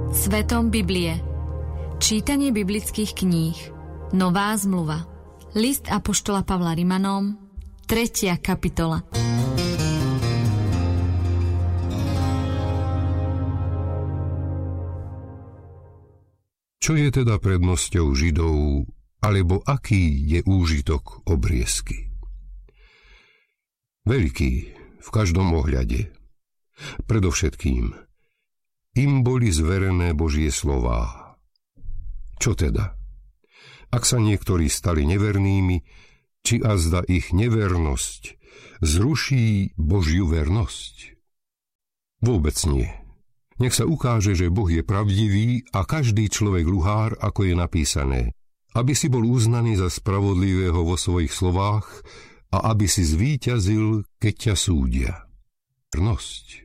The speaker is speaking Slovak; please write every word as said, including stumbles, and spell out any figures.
Svetom Biblie. Čítanie biblických kníh. Nová zmluva. List apoštola Pavla Rimanom, tretia kapitola. Čo je teda prednosťou Židov, alebo aký je úžitok obriezky? Veľký v každom ohľade. Predovšetkým, im boli zverené Božie slová. Čo teda? Ak sa niektorí stali nevernými, či azda ich nevernosť zruší Božiu vernosť? Vôbec nie. Nech sa ukáže, že Boh je pravdivý a každý človek luhár, ako je napísané, aby si bol uznaný za spravodlivého vo svojich slovách a aby si zvíťazil, keď ťa súdia. Vernosť